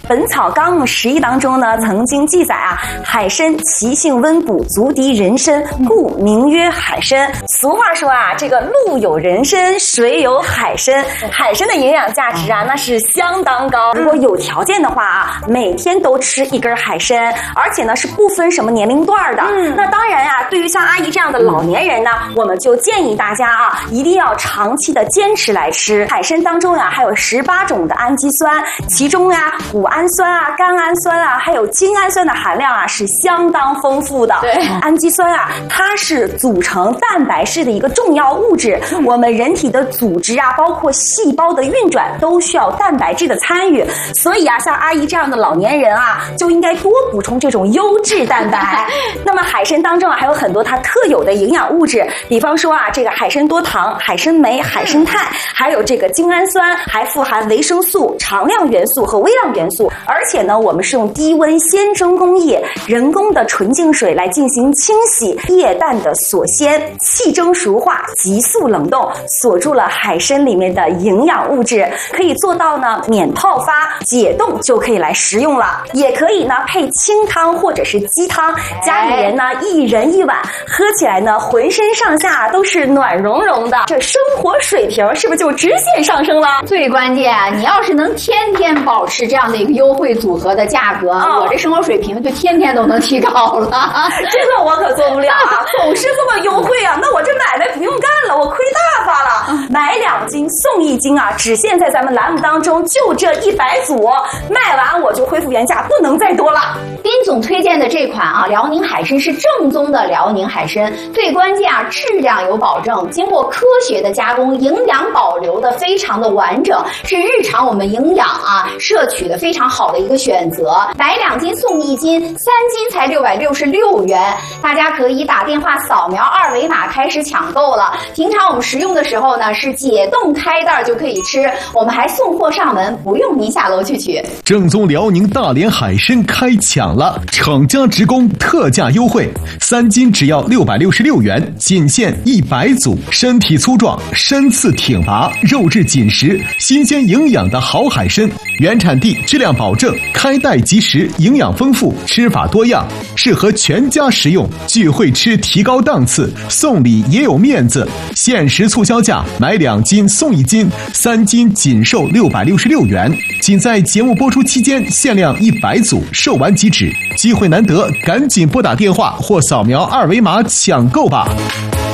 本草纲目11》当中呢，曾经记载啊，海参其性温补，足敌人参，故名曰海参。俗话说啊，这个陆有人参，水有海参。海参的营养价值啊，那是相当高。如果有条件的话啊，每天都吃一根海参，而且呢是不分什么年龄段的。那当然啊，对于像阿姨这样的老年人呢，我们就建议大家啊，一定要长期的坚持来吃。海参当中呀，还有18种的氨基酸，其中呀，谷氨酸啊、甘氨酸啊，还有精氨酸的含量啊是相当丰富的。 对， 氨基酸啊，它是组成蛋白质的一个重要物质。我们人体的组织啊，包括细胞的运转，都需要蛋白质的参与。所以啊，像阿姨这样的老年人啊，就应该多补充这种优质蛋白。那么海参当中啊，还有很多它特有的营养物质，比方说啊，这个海参多糖、海参酶、海参肽，还有这个精氨酸，还富含维生素、常量元素和微量元素。而且呢，我们是用低温鲜蒸工艺、人工的纯净水来进行清洗，液氮的锁鲜、气蒸熟化、急速冷冻，锁住了海参里面的营养物质，可以做到呢免泡发、解冻就可以来食用了。也可以呢配清汤或者是鸡汤，家里人呢一人一碗，喝起来呢浑身上下都是暖融融的，这生活水平是不是就直线上升了？ 最关键啊，你要是能天天保持这样的一个优惠组合的价格，我这生活水平就天天都能提高了。 这个我可做不了啊，总是这么优惠啊，那我这买卖不用干了，我亏大发了。买2斤送1斤啊，只限在咱们栏目当中，就这100组，卖完我就恢复原价，不能再多了。 斌总推荐的这款啊，辽宁海参是正宗的辽宁海参，最关键啊，质量有保证，经过科学的加工，营养保留的非常的完整，是日常我们营养啊摄取的非常好的一个选择。买2斤送1斤，3斤才666元，大家可以打电话扫描2维码开始抢购了。平常我们食用的时候呢，是解冻开袋就可以吃，我们还送货上门，不用您下楼去取。 正宗辽宁大连海参开抢了，厂家直供特价优惠，3斤只要666元，仅限100组。身体粗壮，身次挺拔，肉质紧实，新鲜营养的好海参，原产地质量保证，开袋即食，营养丰富，吃法多样，适合全家食用。聚会吃提高档次，送礼也有面子。限时促销价，买2斤送1斤，3斤仅售666元。仅在节目播出期间限量100组，售完即止。机会难得，赶紧拨打电话或扫描2维码抢购吧。